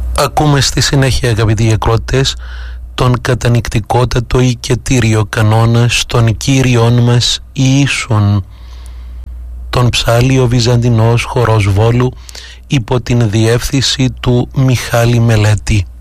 Ακούμε στη συνέχεια, αγαπητοί ακροατές, τον κατανυκτικότατο οικετήριο κανόνα των Κύριων μας Ιησούν, τον ψάλιο Βυζαντινός χορός Βόλου υπό την διεύθυνση του Μιχάλη Μελέτη.